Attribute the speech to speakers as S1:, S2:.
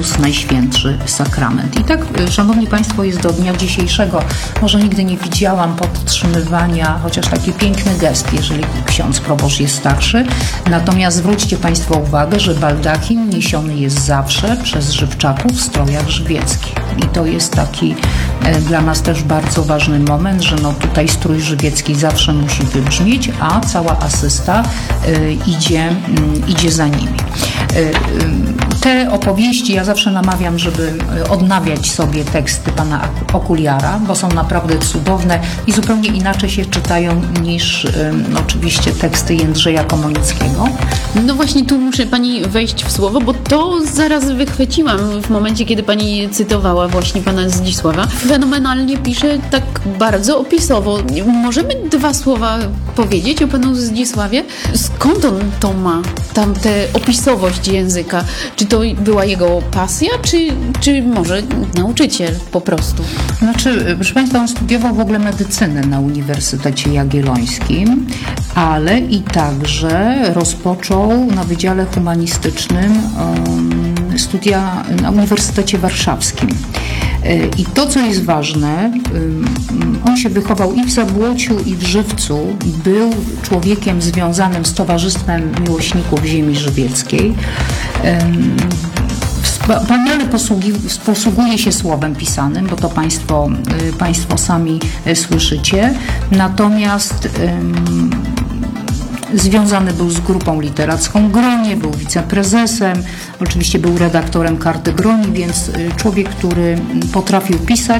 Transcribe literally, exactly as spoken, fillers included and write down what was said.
S1: niósł Najświętszy Sakrament. I tak, szanowni państwo, jest do dnia dzisiejszego. Może nigdy nie widziałam podtrzymywania, chociaż taki piękny gest, jeżeli ksiądz proboszcz jest starszy. Natomiast zwróćcie państwo uwagę, że baldachin niesiony jest zawsze przez żywczaków w strojach żywieckich. I to jest taki e, dla nas też bardzo ważny moment, że no tutaj strój żywiecki zawsze musi wybrzmieć, a cała asysta e, idzie, m, idzie za nimi. E, te opowieści, ja zawsze namawiam, żeby odnawiać sobie teksty pana Okuliara, bo są naprawdę cudowne i zupełnie inaczej się czytają niż e, oczywiście teksty Jędrzeja Komonickiego.
S2: No właśnie tu muszę pani wejść w słowo, bo to zaraz wychwyciłam w momencie, kiedy pani cytowała właśnie pana Zdzisława. Fenomenalnie pisze, tak bardzo opisowo. Możemy dwa słowa powiedzieć o panu Zdzisławie? Skąd on to ma, tam tę opisowość języka? Czy to była jego pasja, czy, czy może nauczyciel po prostu?
S1: Znaczy, proszę państwa, on studiował w ogóle medycynę na Uniwersytecie Jagiellońskim, ale i także rozpoczął na Wydziale Humanistycznym um, studia na Uniwersytecie Warszawskim. I to, co jest ważne, on się wychował i w Zabłociu, i w Żywcu. Był człowiekiem związanym z Towarzystwem Miłośników Ziemi Żywieckiej. Wspaniale posługuje się słowem pisanym, bo to państwo, państwo sami słyszycie. Natomiast związany był z grupą literacką Gronie, był wiceprezesem, oczywiście był redaktorem Karty Groni, więc człowiek, który potrafił pisać,